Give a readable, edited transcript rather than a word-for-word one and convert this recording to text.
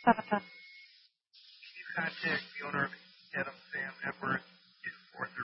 Can you contact the owner of Adam Sam Edwards